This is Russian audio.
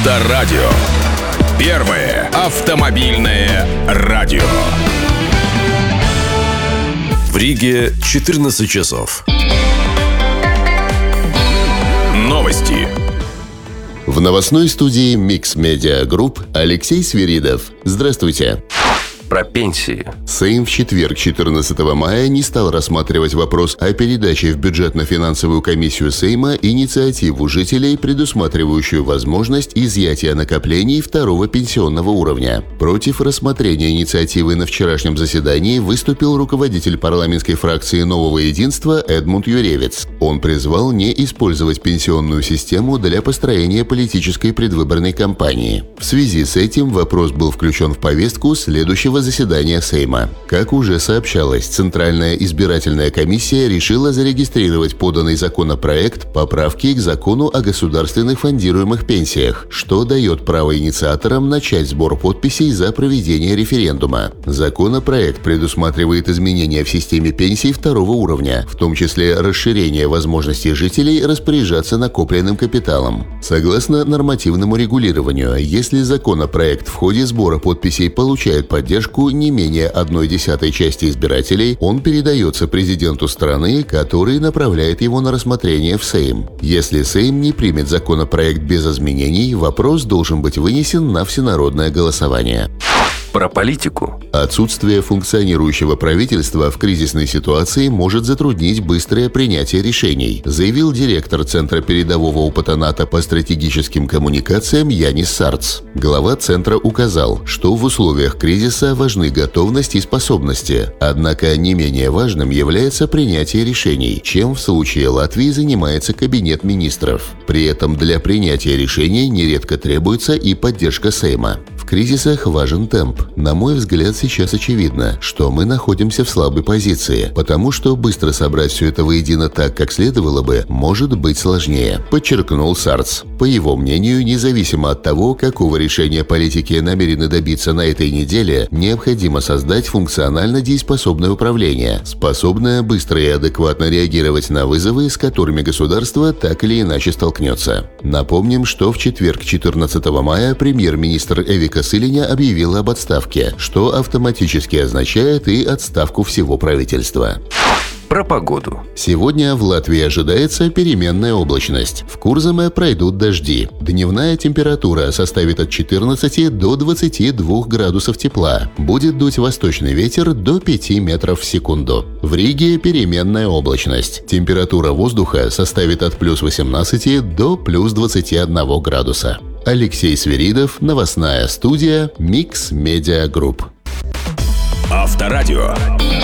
Авторадио. Первое автомобильное радио. В Риге 14 часов. Новости. В новостной студии Mix Media Group Алексей Свиридов. Здравствуйте. Про пенсии. Сейм в четверг, 14 мая, не стал рассматривать вопрос о передаче в бюджетно-финансовую комиссию Сейма инициативу жителей, предусматривающую возможность изъятия накоплений второго пенсионного уровня. Против рассмотрения инициативы на вчерашнем заседании выступил руководитель парламентской фракции «Нового единства» Эдмунд Юревец. Он призвал не использовать пенсионную систему для построения политической предвыборной кампании. В связи с этим вопрос был включен в повестку следующего заседания Сейма. Как уже сообщалось, Центральная избирательная комиссия решила зарегистрировать поданный законопроект поправки к закону о государственных фондируемых пенсиях, что дает право инициаторам начать сбор подписей за проведение референдума. Законопроект предусматривает изменения в системе пенсий второго уровня, в том числе расширение возможностей жителей распоряжаться накопленным капиталом. Согласно нормативному регулированию, если законопроект в ходе сбора подписей получает поддержку не менее 1/10 части избирателей, он передается президенту страны, который направляет его на рассмотрение в Сейм. Если Сейм не примет законопроект без изменений, вопрос должен быть вынесен на всенародное голосование. Про политику. Отсутствие функционирующего правительства в кризисной ситуации может затруднить быстрое принятие решений, заявил директор Центра передового опыта НАТО по стратегическим коммуникациям Янис Сарц. Глава Центра указал, что в условиях кризиса важны готовность и способности, однако не менее важным является принятие решений, чем в случае Латвии занимается Кабинет министров. При этом для принятия решений нередко требуется и поддержка Сейма. В кризисах важен темп. На мой взгляд, сейчас очевидно, что мы находимся в слабой позиции, потому что быстро собрать все это воедино так, как следовало бы, может быть сложнее, подчеркнул Сарц. По его мнению, независимо от того, какого решения политики намерены добиться на этой неделе, необходимо создать функционально дееспособное управление, способное быстро и адекватно реагировать на вызовы, с которыми государство так или иначе столкнется. Напомним, что в четверг, 14 мая, премьер-министр Эвика Силиня объявила об отставке, что автоматически означает и отставку всего правительства. Про погоду. Сегодня в Латвии ожидается переменная облачность. В Курзаме пройдут дожди. Дневная температура составит от 14 до 22 градусов тепла. Будет дуть восточный ветер до 5 метров в секунду. В Риге переменная облачность. Температура воздуха составит от плюс 18 до плюс 21 градуса. Алексей Свиридов, новостная студия Mix Media Group. Авторадио.